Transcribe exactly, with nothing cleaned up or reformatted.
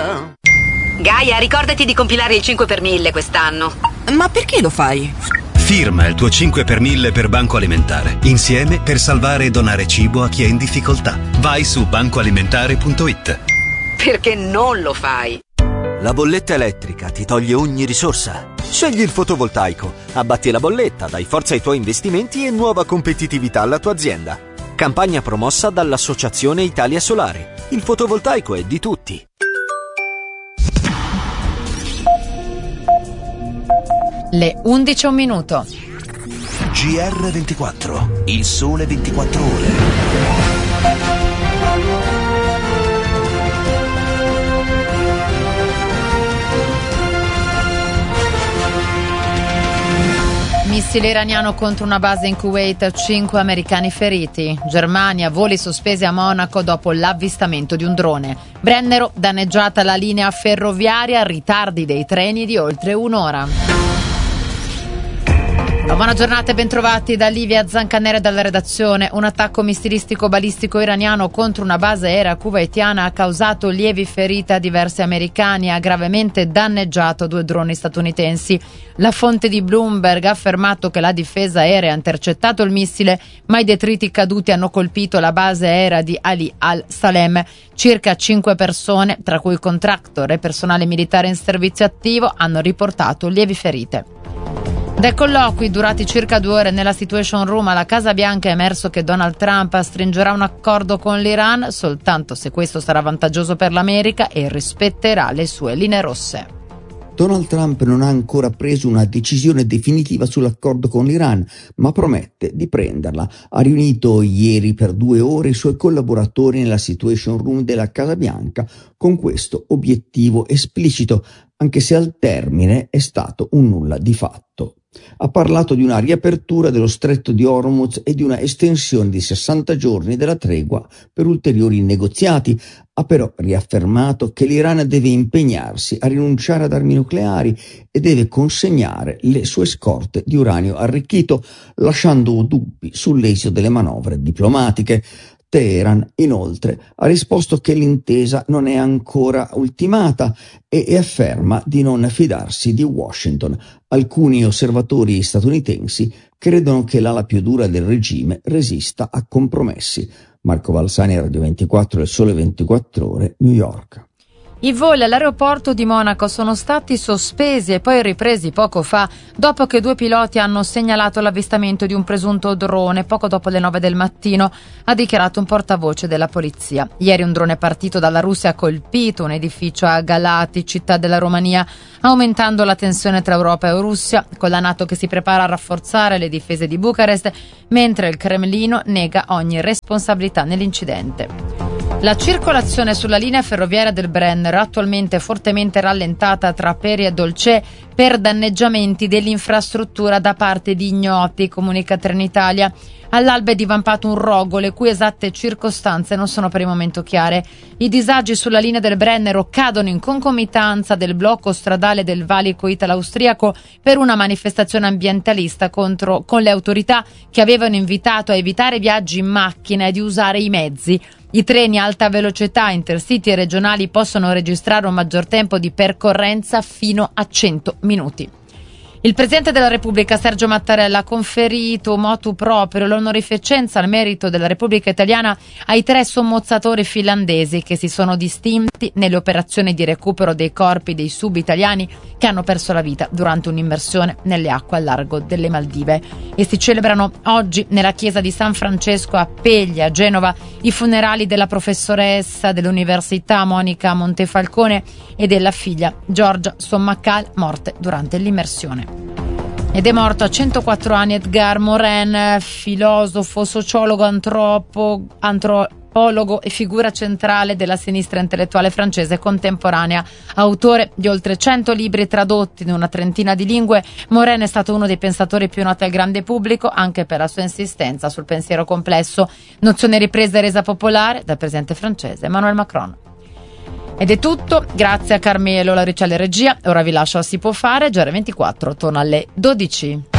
Gaia. Gaia, ricordati di compilare il cinque per mille quest'anno. Ma perché lo fai? Firma il tuo cinque per mille per Banco Alimentare. Insieme per salvare e donare cibo a chi è in difficoltà. Vai su bancoalimentare punto it. Perché non lo fai? La bolletta elettrica ti toglie ogni risorsa. Scegli il fotovoltaico, abbatti la bolletta, dai forza ai tuoi investimenti e nuova competitività alla tua azienda. Campagna promossa dall'Associazione Italia Solare. Il fotovoltaico è di tutti. Le undici e un minuto. G R ventiquattro, il sole ventiquattro ore. Missile iraniano contro una base in Kuwait, cinque americani feriti. Germania, voli sospesi a Monaco dopo l'avvistamento di un drone. Brennero, danneggiata la linea ferroviaria, ritardi dei treni di oltre un'ora. Una buona giornata e bentrovati da Livia Zancanere dalla redazione. Un attacco missilistico balistico iraniano contro una base aerea kuwaitiana ha causato lievi ferite a diversi americani e ha gravemente danneggiato due droni statunitensi. La fonte di Bloomberg ha affermato che la difesa aerea ha intercettato il missile, ma i detriti caduti hanno colpito la base aerea di Ali al-Salem. Circa cinque persone, tra cui contractor e personale militare in servizio attivo, hanno riportato lievi ferite. Dai colloqui durati circa due ore nella Situation Room alla Casa Bianca è emerso che Donald Trump stringerà un accordo con l'Iran soltanto se questo sarà vantaggioso per l'America e rispetterà le sue linee rosse. Donald Trump non ha ancora preso una decisione definitiva sull'accordo con l'Iran, ma promette di prenderla. Ha riunito ieri per due ore i suoi collaboratori nella Situation Room della Casa Bianca con questo obiettivo esplicito, anche se al termine è stato un nulla di fatto. Ha parlato di una riapertura dello stretto di Hormuz e di una estensione di sessanta giorni della tregua per ulteriori negoziati. Ha però riaffermato che l'Iran deve impegnarsi a rinunciare ad armi nucleari e deve consegnare le sue scorte di uranio arricchito, lasciando dubbi sull'esito delle manovre diplomatiche. Teheran, inoltre, ha risposto che l'intesa non è ancora ultimata e, e afferma di non fidarsi di Washington. Alcuni osservatori statunitensi credono che l'ala più dura del regime resista a compromessi. Marco Valsani, Radio ventiquattro, Il Sole ventiquattro Ore, New York. I voli all'aeroporto di Monaco sono stati sospesi e poi ripresi poco fa dopo che due piloti hanno segnalato l'avvistamento di un presunto drone poco dopo le nove del mattino, ha dichiarato un portavoce della polizia. Ieri un drone partito dalla Russia ha colpito un edificio a Galati, città della Romania, aumentando la tensione tra Europa e Russia, con la NATO che si prepara a rafforzare le difese di Bucarest, mentre il Cremlino nega ogni responsabilità nell'incidente. La circolazione sulla linea ferroviaria del Brennero, attualmente fortemente rallentata tra Peri e Dolcè per danneggiamenti dell'infrastruttura da parte di ignoti, comunica Trenitalia. All'alba è divampato un rogo, le cui esatte circostanze non sono per il momento chiare. I disagi sulla linea del Brennero cadono in concomitanza del blocco stradale del valico italo-austriaco per una manifestazione ambientalista contro con le autorità che avevano invitato a evitare viaggi in macchina e di usare i mezzi. I treni a alta velocità, intercity e regionali possono registrare un maggior tempo di percorrenza fino a cento minuti. Il Presidente della Repubblica Sergio Mattarella ha conferito motu proprio l'onorificenza al merito della Repubblica Italiana ai tre sommozzatori finlandesi che si sono distinti nelle operazioni di recupero dei corpi dei sub-italiani che hanno perso la vita durante un'immersione nelle acque al largo delle Maldive. E si celebrano oggi nella chiesa di San Francesco a Peglia, a Genova, i funerali della professoressa dell'Università Monica Montefalcone e della figlia Giorgia Sommacal, morte durante l'immersione. Ed è morto a centoquattro anni Edgar Morin, filosofo, sociologo, antropo, antropologo e figura centrale della sinistra intellettuale francese contemporanea. Autore di oltre cento libri tradotti in una trentina di lingue, Morin è stato uno dei pensatori più noti al grande pubblico anche per la sua insistenza sul pensiero complesso, nozione ripresa e resa popolare dal presidente francese Emmanuel Macron. Ed è tutto, grazie a Carmelo Laricciale regia, ora vi lascio a Si può fare, G R ventiquattro torna alle dodici.